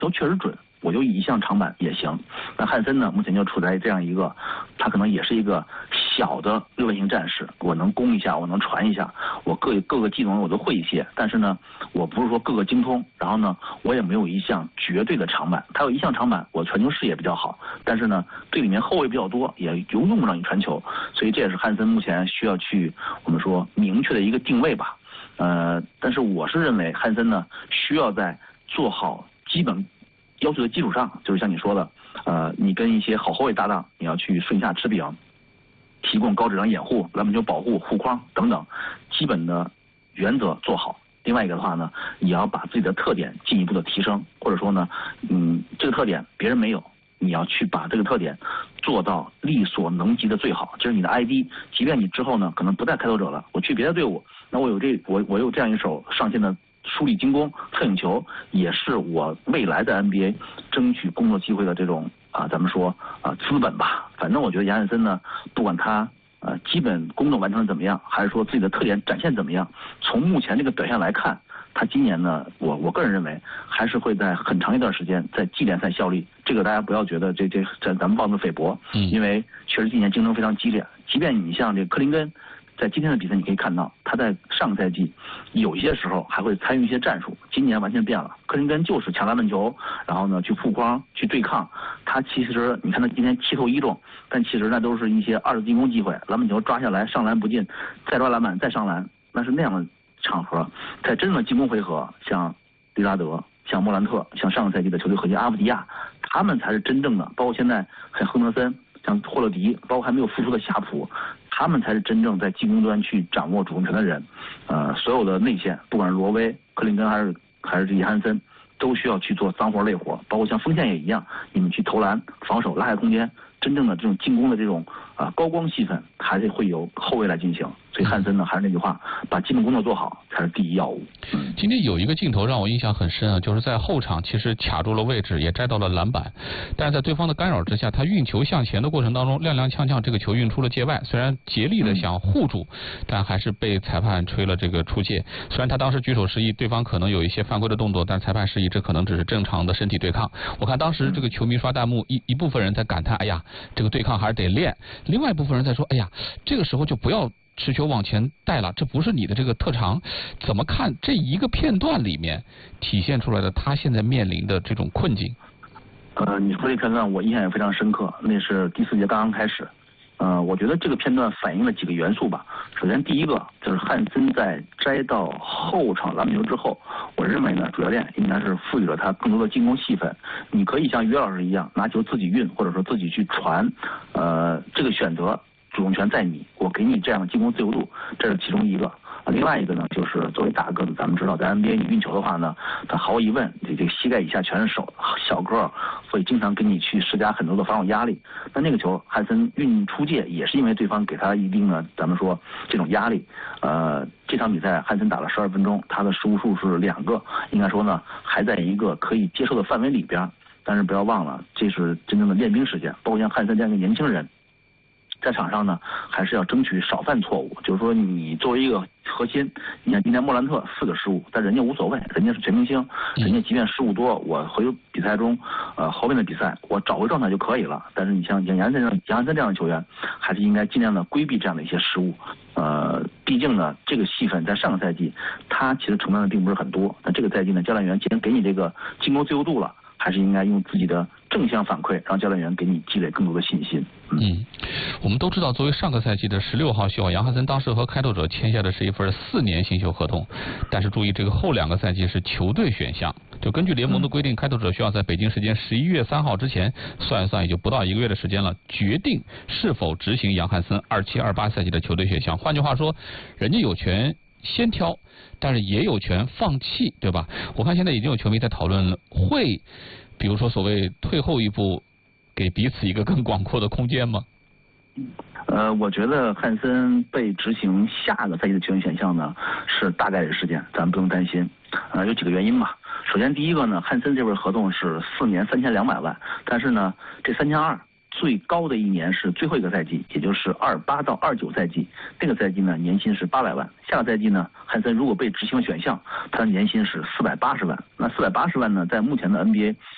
都确实准，我就以一项长板也行。那汉森呢，目前就处在这样一个，他可能也是一个小的六边形战士，我能攻一下，我能传一下，我各个技能我都会一些，但是呢，我不是说各个精通，然后呢，我也没有一项绝对的长板。他有一项长板，我传球视野比较好，但是呢，队里面后卫比较多，也用不上你传球，所以这也是汉森目前需要去我们说明确的一个定位吧。但是我是认为汉森呢，需要在做好基本要求的基础上，就是像你说的，你跟一些好后卫搭档，你要去顺下吃饼，提供高质量掩护、篮板球保护、护框等等基本的原则做好。另外一个的话呢，也要把自己的特点进一步的提升，或者说呢，这个特点别人没有，你要去把这个特点做到力所能及的最好。就是你的 ID， 即便你之后呢可能不在开拓者了，我去别的队伍，那我有这样一手上线的梳理精工、策应球，也是我未来在 NBA 争取工作机会的这种咱们说资本吧。反正我觉得杨汉森呢，不管他基本工作完成的怎么样，还是说自己的特点展现怎么样，从目前这个表现来看，他今年呢，我个人认为还是会在很长一段时间在季联赛效力。这个大家不要觉得这咱们妄自菲薄，因为确实今年竞争非常激烈。即便你像这克林根，在今天的比赛你可以看到，他在上个赛季有一些时候还会参与一些战术，今年完全变了。克林根就是抢篮板球，然后呢去护框去对抗。他其实你看他今天7投1中，但其实那都是一些2次进攻机会，篮板球抓下来上篮不进，再抓篮板再上篮，那是那样的场合。在真正的进攻回合，像利拉德、像莫兰特、像上个赛季的球队核心阿夫迪亚，他们才是真正的，包括现在像亨德森、像霍勒迪，包括还没有复出的夏普，他们才是真正在进攻端去掌握主动权的人。所有的内线，不管是罗威、克林根还是这伊汉森，都需要去做脏活累活，包括像锋线也一样，你们去投篮、防守、拉开空间，真正的这种进攻的这种高光戏份，还是会由后卫来进行。所以汉森呢，还是那句话，把基本工作做好才是第一要务。 今天有一个镜头让我印象很深啊，就是在后场其实卡住了位置，也摘到了篮板，但是在对方的干扰之下，他运球向前的过程当中，踉踉跄跄，这个球运出了界外，虽然竭力的想护住，但还是被裁判吹了这个出界。虽然他当时举手示意，对方可能有一些犯规的动作，但裁判示意这可能只是正常的身体对抗。我看当时这个球迷刷弹幕，一部分人在感叹，哎呀，这个对抗还是得练；另外一部分人在说，哎呀，这个时候就不要持球往前带了，这不是你的这个特长。怎么看这一个片段里面体现出来的他现在面临的这种困境？ 你说这片段我印象也非常深刻，那是第4节刚刚开始。我觉得这个片段反映了几个元素吧。首先第一个就是汉森在摘到后场篮板球之后，我认为呢，主教练应该是赋予了他更多的进攻戏份。你可以像于老师一样拿球自己运，或者说自己去传，这个选择主动权在你，我给你这样的进攻自由度，这是其中一个。另外一个呢，就是作为大个子，咱们知道在 NBA 你运球的话呢，他毫无疑问，这个膝盖以下全是手，小个会经常给你去施加很多的防守压力。那个球汉森运出界，也是因为对方给他一定的咱们说这种压力。这场比赛汉森打了12分钟，他的失误数是2个，应该说呢还在一个可以接受的范围里边。但是不要忘了，这是真正的练兵时间，包括像汉森这样一个年轻人。在场上呢，还是要争取少犯错误。就是说，你作为一个核心，你看今天莫兰特4个失误，但人家无所谓，人家是全明星，人家即便失误多，我回比赛中，后面的比赛我找回状态就可以了。但是你像杨安森这样的球员，还是应该尽量的规避这样的一些失误。毕竟呢，这个戏份在上个赛季他其实承担的并不是很多，但这个赛季呢，教练员既然给你这个进攻自由度了，还是应该用自己的正向反馈，让教练员给你积累更多的信心。 我们都知道，作为上个赛季的16号秀，杨汉森当时和开拓者签下的是一份4年新秀合同，但是注意这个后2个赛季是球队选项，就根据联盟的规定，开拓者需要在北京时间11月3号之前算一算，也就不到1个月的时间了，决定是否执行杨汉森27-28赛季的球队选项。换句话说，人家有权先挑，但是也有权放弃，对吧？我看现在已经有球迷在讨论了，会比如说所谓退后一步，给彼此一个更广阔的空间吗？ 我觉得汉森被执行下个赛季的球员选项呢是大概率事件，咱们不用担心。有几个原因吧。首先第一个呢，汉森这份合同是4年3200万，但是呢这3200最高的一年是最后一个赛季，也就是28到29赛季，那个赛季呢年薪是800万。下个赛季呢，汉森如果被执行了选项，他的年薪是480万。那480万呢，在目前的 NBA